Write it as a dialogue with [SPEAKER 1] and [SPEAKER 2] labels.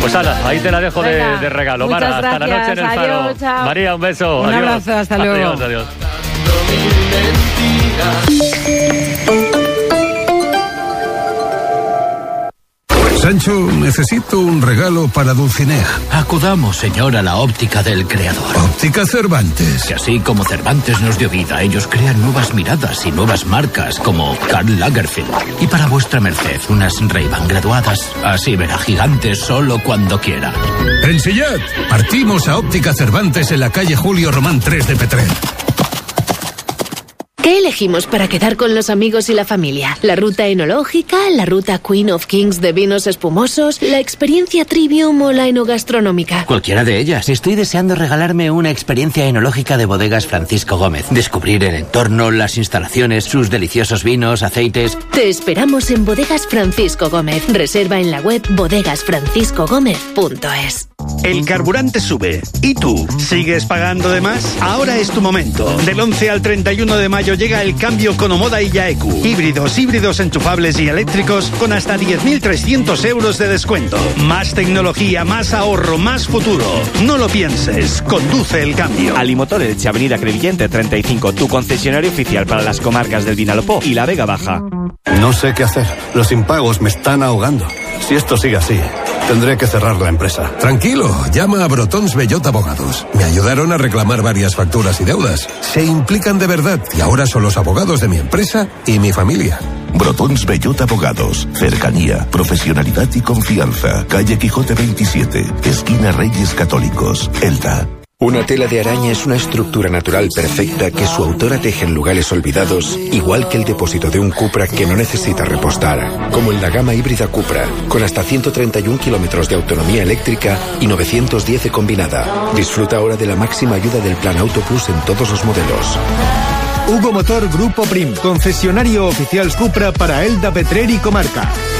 [SPEAKER 1] Pues ala, ahí te la dejo de regalo.
[SPEAKER 2] Muchas
[SPEAKER 1] Mara, hasta la noche en el Faro.
[SPEAKER 2] Adiós, chao.
[SPEAKER 1] María, un beso.
[SPEAKER 2] Un
[SPEAKER 1] adiós.
[SPEAKER 2] abrazo, hasta luego.
[SPEAKER 1] Adiós.
[SPEAKER 3] Sancho, necesito un regalo para Dulcinea.
[SPEAKER 4] Acudamos, señor, a la óptica del creador.
[SPEAKER 3] Óptica Cervantes.
[SPEAKER 4] Que así como Cervantes nos dio vida, ellos crean nuevas miradas y nuevas marcas, como Karl Lagerfeld. Y para vuestra merced, unas Ray-Ban graduadas. Así verá gigantes solo cuando quiera.
[SPEAKER 3] En Sillat, partimos a Óptica Cervantes en la calle Julio Román 3 de Petrer.
[SPEAKER 5] ¿Qué elegimos para quedar con los amigos y la familia? ¿La ruta enológica, la ruta Queen of Kings de vinos espumosos, la experiencia Trivium o la enogastronómica?
[SPEAKER 6] Cualquiera de ellas. Estoy deseando regalarme una experiencia enológica de Bodegas Francisco Gómez. Descubrir el entorno, las instalaciones, sus deliciosos vinos, aceites.
[SPEAKER 5] Te esperamos en Bodegas Francisco Gómez. Reserva en la web bodegasfranciscogomez.es.
[SPEAKER 7] El carburante sube. ¿Y tú? ¿Sigues pagando de más? Ahora es tu momento. Del 11 al 31 de mayo llega el cambio con Omoda y Yaeku. Híbridos enchufables y eléctricos con hasta 10.300 euros de descuento. Más tecnología, más ahorro, más futuro. No lo pienses. Conduce el cambio.
[SPEAKER 8] Alimotor Elche, Avenida Crevillente 35, tu concesionario oficial para las comarcas del Vinalopó y la Vega Baja.
[SPEAKER 9] No sé qué hacer. Los impagos me están ahogando. Si esto sigue así, tendré que cerrar la empresa.
[SPEAKER 3] Tranquilo, llama a Brotons Bellot Abogados. Me ayudaron a reclamar varias facturas y deudas. Se implican de verdad y ahora son los abogados de mi empresa y mi familia.
[SPEAKER 10] Brotons Bellot Abogados. Cercanía, profesionalidad y confianza. Calle Quijote 27, esquina Reyes Católicos, Elda.
[SPEAKER 11] Una tela de araña es una estructura natural perfecta que su autora teje en lugares olvidados, igual que el depósito de un Cupra que no necesita repostar, como en la gama híbrida Cupra, con hasta 131 kilómetros de autonomía eléctrica y 910 de combinada. Disfruta ahora de la máxima ayuda del Plan Auto Plus en todos los modelos.
[SPEAKER 12] Hugo Motor Grupo Prim, concesionario oficial Cupra para Elda, Petrer y comarca.